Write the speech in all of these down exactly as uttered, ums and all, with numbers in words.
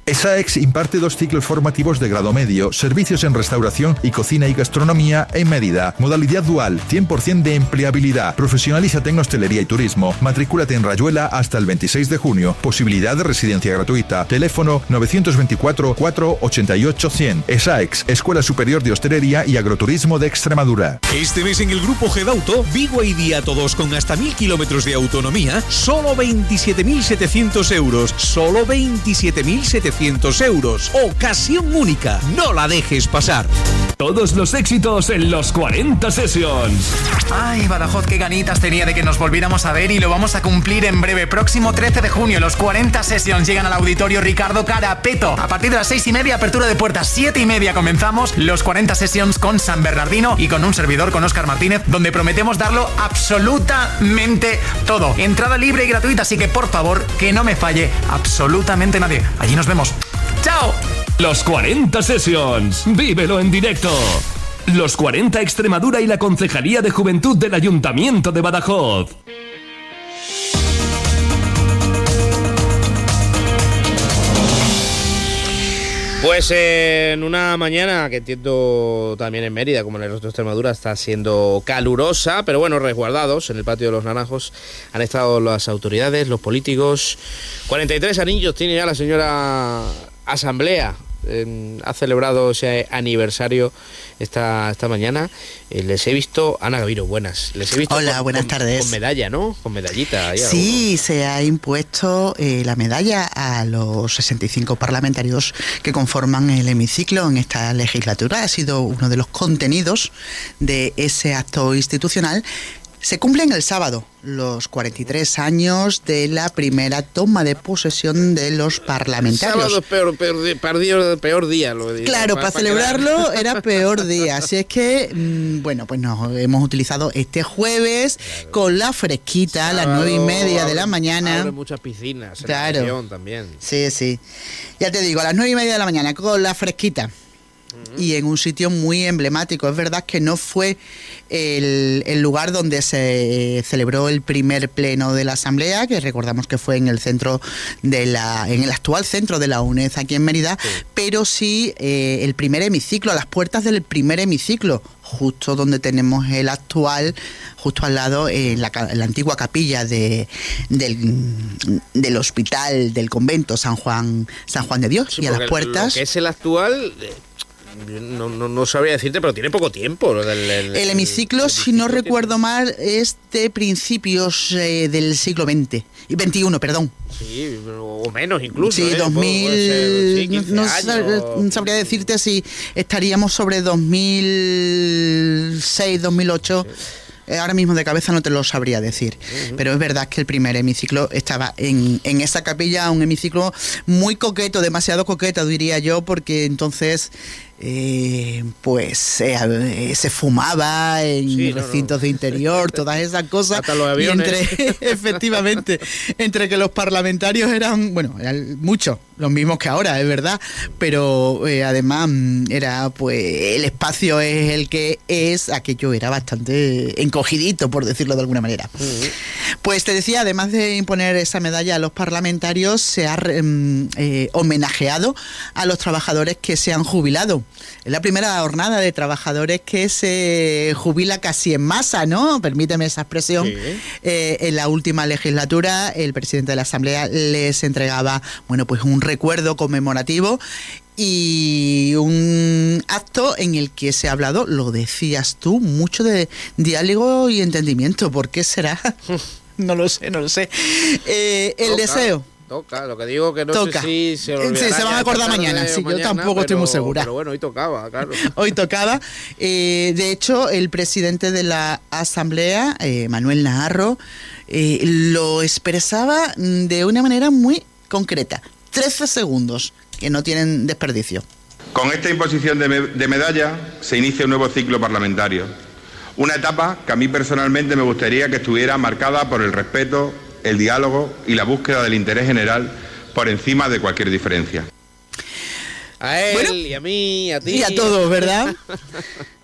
ESAEX imparte dos ciclos formativos de grado medio, servicios en restauración y cocina y gastronomía en Mérida. Modalidad dual, cien por ciento de empleabilidad. Profesionalízate en hostelería y turismo. Matricúlate en Rayuela hasta el veintiséis de junio. Posibilidad de residencia gratuita. Teléfono nueve dos cuatro, cuatro ocho ocho, cien. ESAEX, Escuela Superior de Hostelería y Agroturismo de Extremadura. Este mes en el Grupo Gedauto, Vigo y Día Todos con hasta mil kilómetros de autonomía, solo veintisiete mil setecientos euros. Solo veintisiete mil setecientos euros. Ocasión única. No la dejes pasar. Todos los éxitos en los cuarenta Sessions. Ay, Badajoz, qué ganitas tenía de que nos volviéramos a ver y lo vamos a cumplir en breve. Próximo trece de junio, los cuarenta Sessions llegan al auditorio Ricardo Carapeto. A partir de las seis y media, apertura de puertas, siete y media comenzamos los cuarenta Sessions con San Bernardino y con un servidor, con Óscar Martínez, donde prometemos darlo absolutamente todo. Entrada libre y gratuita, así que por favor, que no me falle absolutamente nadie. Allí nos vemos. ¡Chao! Los cuarenta Sessions. Vívelo en directo. Los cuarenta Extremadura y la Concejalía de Juventud del Ayuntamiento de Badajoz. Pues eh, en una mañana que entiendo también en Mérida, como en el resto de Extremadura, está siendo calurosa, pero bueno, resguardados en el patio de los Naranjos han estado las autoridades, los políticos. cuarenta y tres anillos tiene ya la señora Asamblea. Eh, ha celebrado ese aniversario esta, esta mañana. Eh, les he visto, Ana Gaviro, buenas. Les he visto Hola, con, buenas con, tardes. Con medalla, ¿no? Con medallita. Ahí sí, algo. Se ha impuesto eh, la medalla a los sesenta y cinco parlamentarios que conforman el hemiciclo en esta legislatura. Ha sido uno de los contenidos de ese acto institucional. Se cumplen el sábado los cuarenta y tres años de la primera toma de posesión de los parlamentarios. El sábado es peor, peor, peor, peor día. Lo digo, claro, para, para celebrarlo quedar... era peor día. Así es que, mmm, bueno, pues nos hemos utilizado este jueves claro. con la fresquita, a las nueve y media de la mañana. Abre muchas piscinas, claro. En la región también. Sí, sí. Ya te digo, a las nueve y media de la mañana con la fresquita. Y en un sitio muy emblemático. Es verdad que no fue el, el lugar donde se celebró el primer pleno de la Asamblea, que recordamos que fue en el centro de la, en el actual centro de la UNED aquí en Mérida, sí. pero sí eh, el primer hemiciclo, a las puertas del primer hemiciclo, justo donde tenemos el actual, justo al lado, en la, en la antigua capilla de, del, del hospital del convento San Juan, San Juan de Dios, sí, y a las puertas. Lo que es el actual. No, no, no sabría decirte, pero tiene poco tiempo. El, el, el, el hemiciclo, el, el si no recuerdo mal, es de principios eh, del siglo veinte, veintiuno, perdón. Sí, o menos incluso. Sí, ¿eh? dos mil. Puede ser, sí, no, años. no sabría decirte si estaríamos sobre dos mil seis, dos mil ocho. Sí. Ahora mismo de cabeza no te lo sabría decir, uh-huh. pero es verdad que el primer hemiciclo estaba en, en esa capilla, un hemiciclo muy coqueto, demasiado coqueto diría yo, porque entonces eh, pues eh, se fumaba en sí, no, recintos no. de interior, todas esas cosas. Hasta los aviones. Y entre, efectivamente, entre que los parlamentarios eran, bueno, eran muchos, los mismos que ahora, es verdad, pero eh, además era, pues, el espacio es el que es, aquello era bastante encogidito, por decirlo de alguna manera. Uh-huh. Pues te decía, además de imponer esa medalla a los parlamentarios, se ha eh, homenajeado a los trabajadores que se han jubilado. Es la primera jornada de trabajadores que se jubila casi en masa, ¿no? Permíteme esa expresión. Sí. Eh, en la última legislatura, el presidente de la Asamblea les entregaba, bueno, pues un recuerdo conmemorativo y un acto en el que se ha hablado, lo decías tú, mucho de diálogo y entendimiento. ¿Por qué será? No lo sé, no lo sé. Eh, el Toca. deseo. Toca, lo que digo que no toca. sé si se Sí, se van a acordar mañana, sí, mañana, yo tampoco pero, estoy muy segura. Pero bueno, hoy tocaba, claro. Hoy tocaba. Eh, de hecho, el presidente de la Asamblea, eh, Manuel Naharro, eh, lo expresaba de una manera muy concreta. trece segundos, que no tienen desperdicio. Con esta imposición de, me- de medalla se inicia un nuevo ciclo parlamentario. Una etapa que a mí personalmente me gustaría que estuviera marcada por el respeto, el diálogo y la búsqueda del interés general por encima de cualquier diferencia. A él, bueno, y a mí, y a ti. Y a todos, ¿verdad?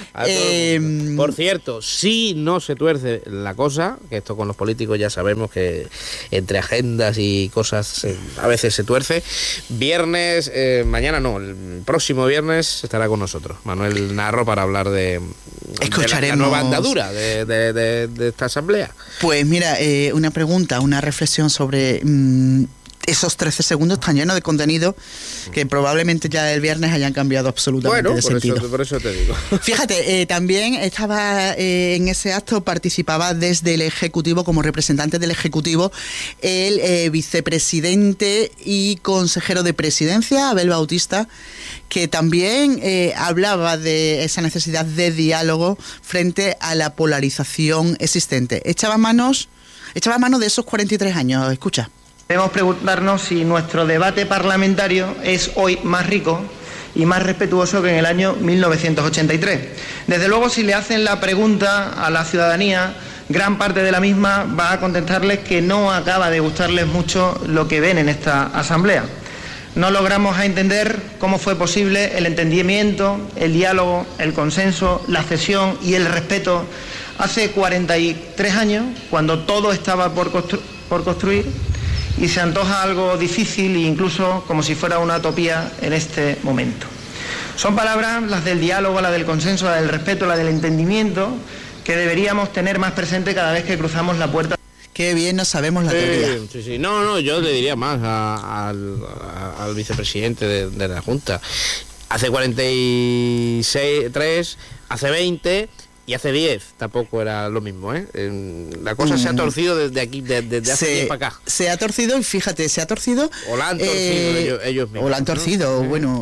Eh, Por cierto, si no se tuerce la cosa, que esto con los políticos ya sabemos que entre agendas y cosas eh, a veces se tuerce, viernes, eh, mañana no, el próximo viernes estará con nosotros Manuel Narro para hablar de, Escucharemos... de la nueva andadura de, de, de, de esta asamblea. Pues mira, eh, una pregunta, una reflexión sobre... Mmm, esos trece segundos tan llenos de contenido que probablemente ya el viernes hayan cambiado absolutamente bueno, de por sentido. Eso, por eso te digo. Fíjate, eh, también estaba eh, en ese acto, participaba desde el Ejecutivo, como representante del Ejecutivo, el eh, vicepresidente y consejero de Presidencia, Abel Bautista, que también eh, hablaba de esa necesidad de diálogo frente a la polarización existente. Echaba manos, echaba mano de esos cuarenta y tres años, escucha. Debemos preguntarnos si nuestro debate parlamentario es hoy más rico y más respetuoso que en el año mil novecientos ochenta y tres. Desde luego, si le hacen la pregunta a la ciudadanía, gran parte de la misma va a contestarles que no acaba de gustarles mucho lo que ven en esta asamblea. No logramos entender cómo fue posible el entendimiento, el diálogo, el consenso, la cesión y el respeto hace cuarenta y tres años, cuando todo estaba por, constru- por construir, y se antoja algo difícil e incluso como si fuera una utopía en este momento. Son palabras, las del diálogo, la del consenso, la del respeto, la del entendimiento, que deberíamos tener más presente cada vez que cruzamos la puerta. Qué bien nos sabemos la teoría. Sí, sí, sí. No, no, yo le diría más a, al, a, al vicepresidente de, de la Junta. Hace cuarenta y seis, tres, hace veinte... y hace diez tampoco era lo mismo, ¿eh? La cosa mm. se ha torcido desde aquí, desde, desde hace se, diez para acá. Se ha torcido, y fíjate, se ha torcido... O la han torcido eh, ellos, ellos mismos. O la han torcido, ¿no? bueno,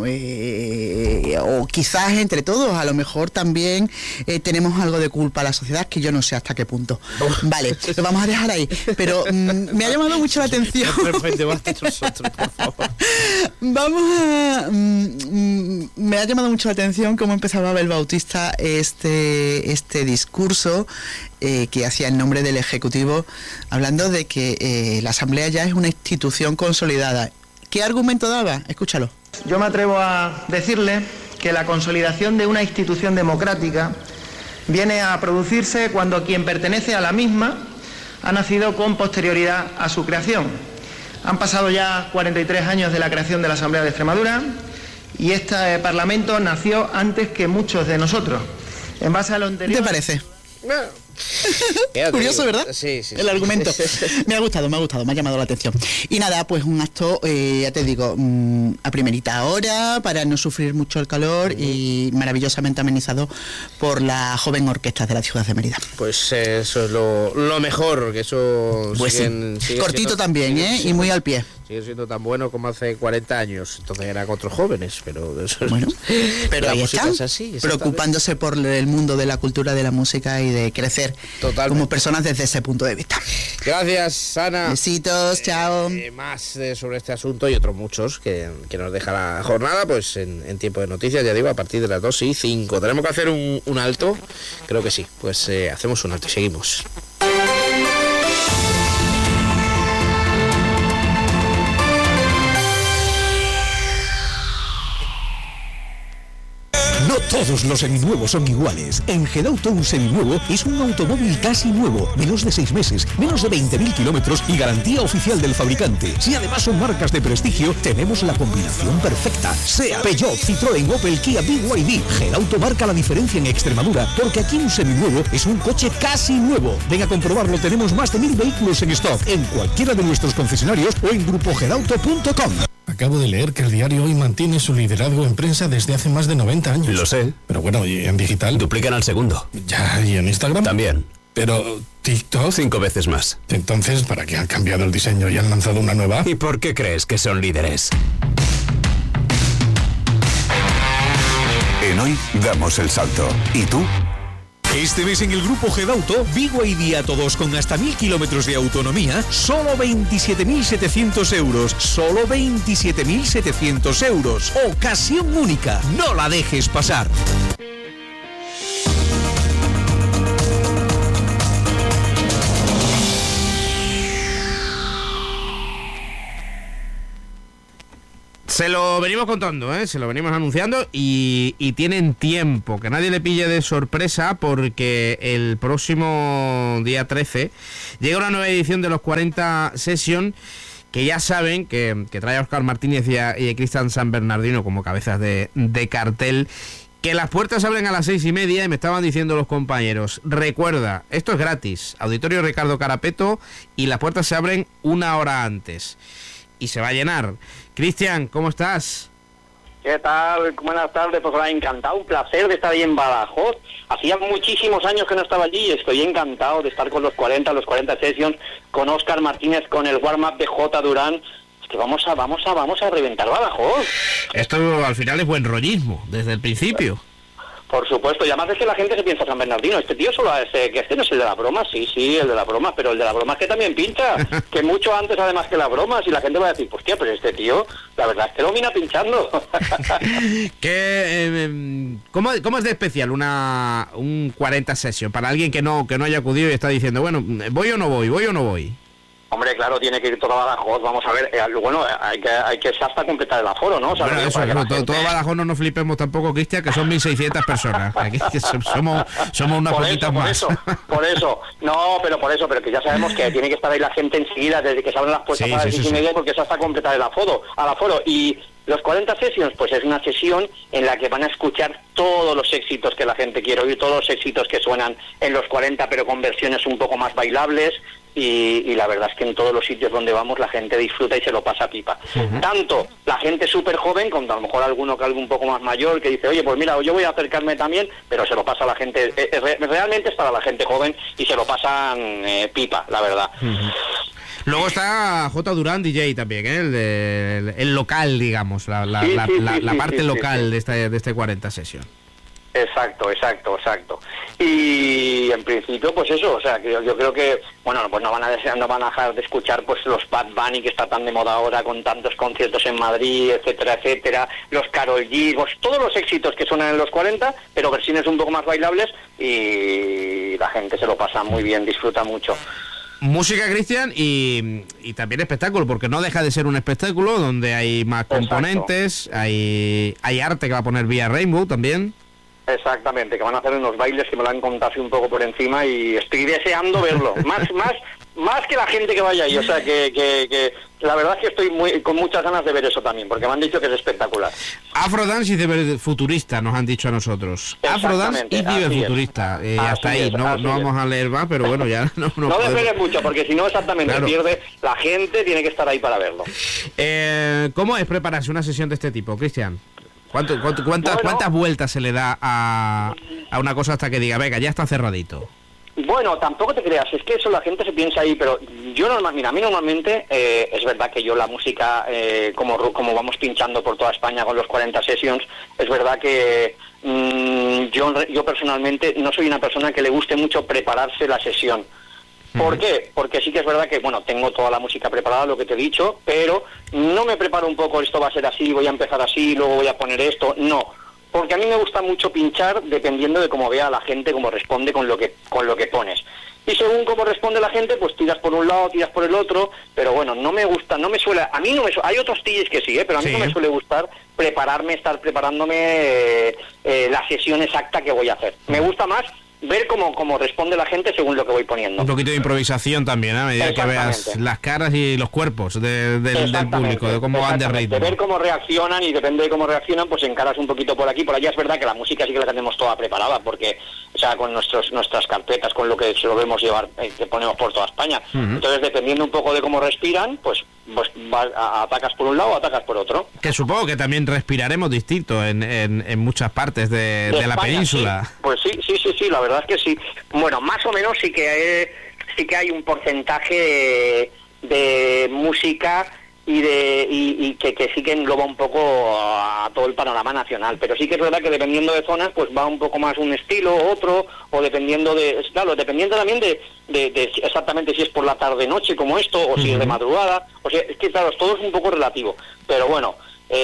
eh, o quizás entre todos, a lo mejor también eh, tenemos algo de culpa a la sociedad, que yo no sé hasta qué punto. Oh. Vale, lo vamos a dejar ahí. Pero mm, me ha llamado mucho la atención... nosotros, por favor. Vamos a... Mm, me ha llamado mucho la atención cómo empezaba Abel Bautista este... este discurso eh, que hacía en nombre del Ejecutivo, hablando de que eh, la Asamblea ya es una institución consolidada. ¿Qué argumento daba? Escúchalo. Yo me atrevo a decirle que la consolidación de una institución democrática viene a producirse cuando quien pertenece a la misma ha nacido con posterioridad a su creación. Han pasado ya cuarenta y tres años de la creación de la Asamblea de Extremadura y este Parlamento nació antes que muchos de nosotros. En base a lo anterior... ¿Qué te parece? Bueno, curioso, ¿verdad? Sí, sí. El sí. argumento. Me ha gustado, me ha gustado, me ha llamado la atención. Y nada, pues un acto, eh, ya te digo, mmm, a primerita hora, para no sufrir mucho el calor mm. y maravillosamente amenizado por la joven orquesta de la ciudad de Mérida. Pues eh, eso es lo, lo mejor, que eso... Pues siguen, sí, sigue cortito siendo, también, sigue, ¿eh? sigue, y muy al pie. Sigue siendo tan bueno como hace cuarenta años, entonces era con otros jóvenes, pero... Eso, bueno, pero ahí están, así, preocupándose por el mundo de la cultura, de la música y de crecer Totalmente. como personas desde ese punto de vista. Gracias, Ana. Besitos, eh, chao. Eh, más eh, sobre este asunto y otros muchos que, que nos deja la jornada, pues en, en tiempo de noticias, ya digo, a partir de las dos y cinco. ¿Tenemos que hacer un, un alto? Creo que sí. Pues eh, hacemos un alto y seguimos. No todos los seminuevos son iguales. En Gedauto un seminuevo es un automóvil casi nuevo, menos de seis meses, menos de veinte mil kilómetros y garantía oficial del fabricante. Si además son marcas de prestigio, tenemos la combinación perfecta. Sea Peugeot, Citroën, Opel, Kia, B Y D. Gedauto marca la diferencia en Extremadura, porque aquí un seminuevo es un coche casi nuevo. Ven a comprobarlo, tenemos más de mil vehículos en stock, en cualquiera de nuestros concesionarios o en grupo gedauto punto com. Acabo de leer que el diario Hoy mantiene su liderazgo en prensa desde hace más de noventa años. Lo sé. Pero bueno, ¿y en digital? Duplican al segundo. Ya, ¿y en Instagram? También. Pero TikTok... Cinco veces más. Entonces, ¿para qué han cambiado el diseño y han lanzado una nueva? ¿Y por qué crees que son líderes? En Hoy damos el salto. ¿Y tú? Este mes en el grupo Gedauto, B Y D a todos con hasta mil kilómetros de autonomía, solo veintisiete mil setecientos euros. Solo veintisiete mil setecientos euros. Ocasión única. No la dejes pasar. Se lo venimos contando, ¿eh? Se lo venimos anunciando y, y tienen tiempo, que nadie le pille de sorpresa, porque el próximo día trece llega una nueva edición de los cuarenta Session, que ya saben que, que trae a Óscar Martínez y a, y a Cristian San Bernardino como cabezas de, de cartel, que las puertas abren a las seis y media y me estaban diciendo los compañeros, recuerda, esto es gratis, Auditorio Ricardo Carapeto, y las puertas se abren una hora antes y se va a llenar. Cristian, ¿cómo estás? ¿Qué tal? Buenas tardes, pues nada, encantado, un placer de estar ahí en Badajoz. Hacía muchísimos años que no estaba allí y estoy encantado de estar con los cuarenta, los cuarenta Sessions, con Óscar Martínez, con el warm-up de J. Durán. Es que vamos a, vamos a, vamos a reventar Badajoz. Esto al final es buen rollismo, desde el principio. Por supuesto, y además es que la gente se piensa San Bernardino, este tío solo es, eh, que este no es el de la broma, sí, sí, el de la broma, pero el de la broma es que también pincha, que mucho antes además que la broma, y la gente va a decir, hostia, pero este tío, la verdad es que domina pinchando. ¿Qué, eh, ¿cómo, ¿Cómo es de especial una un cuarenta Session para alguien que no que no haya acudido y está diciendo, bueno, voy o no voy, voy o no voy? Hombre, claro, tiene que ir todo Badajoz, vamos a ver, eh, bueno, hay que hay que hasta completar el aforo, ¿no? O sea, bueno, eso, para que no, todo, gente... todo Badajoz no nos flipemos tampoco, Cristian, que son mil seiscientas personas. Aquí somos, somos unas por poquitas eso, por más. Eso, por eso, no, pero por eso, pero que ya sabemos que tiene que estar ahí la gente enseguida, desde que se abren las puertas Sí, a las sí, seis sí, y sí. media, porque es hasta completar el aforo, al aforo, y los cuarenta Sessions, pues es una sesión en la que van a escuchar todos los éxitos que la gente quiere oír, todos los éxitos que suenan en los cuarenta, pero con versiones un poco más bailables, y, y la verdad es que en todos los sitios donde vamos la gente disfruta y se lo pasa pipa. Uh-huh. Tanto la gente súper joven, como a lo mejor alguno que algo un poco más mayor, que dice, oye, pues mira, yo voy a acercarme también, pero se lo pasa a la gente, eh, eh, realmente es para la gente joven y se lo pasan eh, pipa, la verdad. Uh-huh. Luego está J. Durán D J también, ¿eh? el, de, el, el local, digamos, la, la, sí, la, sí, la, sí, la sí, parte sí, local sí, sí. de este de este cuarenta Session. Exacto, exacto, exacto. Y en principio, pues eso, o sea, que yo, yo creo que, bueno, pues no van a desear, no van a dejar de escuchar pues los Bad Bunny, que está tan de moda ahora, con tantos conciertos en Madrid, etcétera, etcétera, los Karol G, pues todos los éxitos que suenan en los cuarenta, pero versiones un poco más bailables, y la gente se lo pasa muy bien, disfruta mucho. Música, Cristian, y, y también espectáculo, porque no deja de ser un espectáculo donde hay más componentes, hay, hay arte que va a poner Vía Rainbow también. Exactamente, que van a hacer unos bailes que me lo han contado así un poco por encima y estoy deseando verlo, más más más que la gente que vaya ahí, o sea que, que, que la verdad es que estoy muy con muchas ganas de ver eso también, porque me han dicho que es espectacular. Afrodance y ciberfuturista nos han dicho a nosotros. Afrodance y ciberfuturista, eh, hasta ahí, es, no, no vamos a leer más, pero bueno, ya no No, no despegues mucho, porque si no exactamente claro. pierde, la gente tiene que estar ahí para verlo. Eh, ¿Cómo es prepararse una sesión de este tipo, Cristian? ¿Cuánto, cuánto, cuántas, bueno, ¿Cuántas vueltas se le da a, a una cosa hasta que diga, venga, ya está cerradito? Bueno, tampoco te creas, es que eso la gente se piensa ahí, pero yo normal, mira, a mí normalmente eh, es verdad que yo la música, eh, como, como vamos pinchando por toda España con los cuarenta Sessions, es verdad que mmm, yo, yo personalmente no soy una persona que le guste mucho prepararse la sesión. ¿Por qué? Porque sí que es verdad que, bueno, tengo toda la música preparada, lo que te he dicho, pero no me preparo un poco, esto va a ser así, voy a empezar así, luego voy a poner esto, no. Porque a mí me gusta mucho pinchar dependiendo de cómo vea la gente, cómo responde con lo que con lo que pones. Y según cómo responde la gente, pues tiras por un lado, tiras por el otro, pero bueno, no me gusta, no me suele, a mí no me suele, hay otros D Js que sí, ¿eh? Pero a mí sí. no me suele gustar prepararme, estar preparándome eh, eh, la sesión exacta que voy a hacer. Me gusta más ver cómo, cómo responde la gente según lo que voy poniendo. Un poquito de improvisación también, ¿eh? A medida que veas las caras y los cuerpos de, de, del público, de cómo van de ritmo. De ver cómo reaccionan, y depende de cómo reaccionan, pues encaras un poquito por aquí, por allá. Es verdad que la música sí que la tenemos toda preparada, porque, o sea, con nuestros nuestras carpetas, con lo que se lo vemos llevar, eh, que ponemos por toda España. Uh-huh. Entonces, dependiendo un poco de cómo respiran, pues, pues vas, a, atacas por un lado o atacas por otro. Que supongo que también respiraremos distinto en, en, en muchas partes de, de, de España, la península. Sí. Pues sí, sí, sí, sí, la verdad es que sí. Bueno, más o menos sí que hay, sí que hay un porcentaje de, de música y de y, y que, que sí que engloba un poco a todo el panorama nacional, pero sí que es verdad que dependiendo de zonas pues va un poco más un estilo, otro, o dependiendo de, claro, dependiendo también de, de, de exactamente si es por la tarde noche como esto, o uh-huh. si es de madrugada, o sea, es que claro, todo es un poco relativo, pero bueno,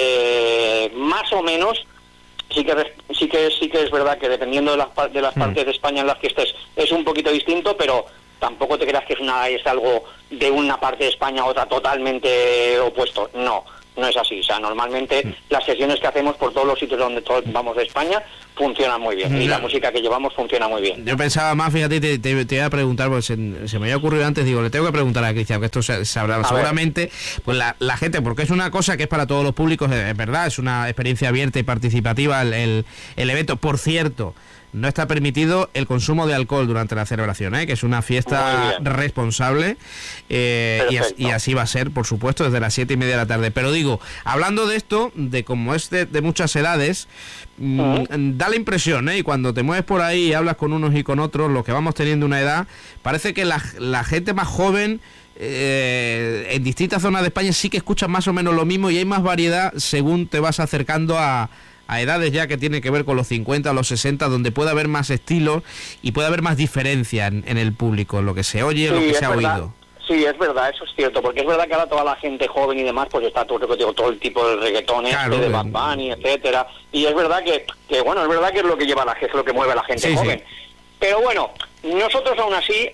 eh, más o menos sí que sí que sí que es verdad que dependiendo de las de las partes de España en las que estés es un poquito distinto, pero tampoco te creas que es una es algo de una parte de España a otra totalmente opuesto, no. no es así. O sea, normalmente mm. las sesiones que hacemos por todos los sitios donde todos vamos de España funcionan muy bien, mm. y la música que llevamos funciona muy bien. Yo pensaba más, fíjate, te, te, te iba a preguntar, porque se, se me había ocurrido antes, digo, le tengo que preguntar a Cristian, que esto se, se habrá, seguramente, pues la, la gente, porque es una cosa que es para todos los públicos, es verdad, es una experiencia abierta y participativa el, el, el evento. Por cierto, no está permitido el consumo de alcohol durante la celebración, ¿eh? Que es una fiesta responsable, eh, y, as, y así va a ser, por supuesto, desde las siete y media de la tarde. Pero digo, hablando de esto, de como es de, de muchas edades, uh-huh. mmm, da la impresión, ¿eh? Y cuando te mueves por ahí y hablas con unos y con otros, los que vamos teniendo una edad, parece que la, la gente más joven eh, en distintas zonas de España sí que escuchan más o menos lo mismo, y hay más variedad según te vas acercando a a edades ya que tiene que ver con los cincuenta o los sesenta, donde puede haber más estilos y puede haber más diferencia en, en el público, en lo que se oye, en sí, lo que se ha verdad. oído. Sí, es verdad, eso es cierto, porque es verdad que ahora toda la gente joven y demás, pues está todo, digo, todo el tipo de reggaetón, claro, este, de Bad Bunny, etcétera, y es verdad que, que, bueno, es verdad que es lo que lleva la es lo que mueve a la gente sí, joven. Sí. Pero bueno, nosotros aún así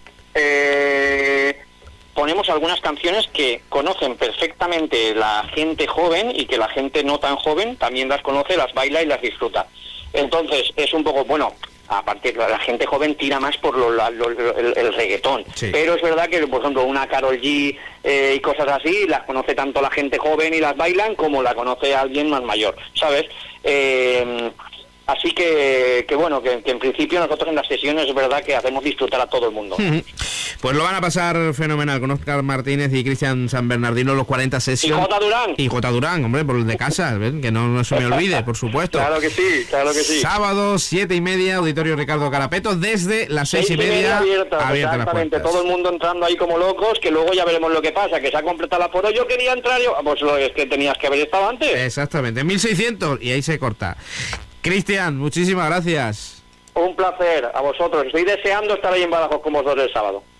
eh, ponemos algunas canciones que conocen perfectamente la gente joven y que la gente no tan joven también las conoce, las baila y las disfruta. Entonces, es un poco, bueno, aparte la gente joven tira más por lo, lo, lo, el, el reggaetón, sí. Pero es verdad que, por ejemplo, una Karol G eh, y cosas así, las conoce tanto la gente joven y las bailan como la conoce alguien más mayor, ¿sabes? Eh... Así que, que bueno, que, que en principio nosotros en las sesiones es verdad que hacemos disfrutar a todo el mundo. Pues lo van a pasar fenomenal con Óscar Martínez y Cristian San Bernardino, los cuarenta sesiones. Y J. Durán. Y J. Durán, hombre, por el de casa, ¿ven? Que no, no se me olvide, por supuesto. Claro que sí, claro que sí. Sábado, siete y media, Auditorio Ricardo Carapeto, desde las seis, seis y media, abiertas, abierta exactamente, todo el mundo entrando ahí como locos, que luego ya veremos lo que pasa, que se ha completado la aforo. Yo quería entrar, yo, pues lo es que tenías que haber estado antes. Exactamente, mil seiscientos, y ahí se corta. Cristian, muchísimas gracias. Un placer, a vosotros. Estoy deseando estar ahí en Badajoz con vosotros el sábado.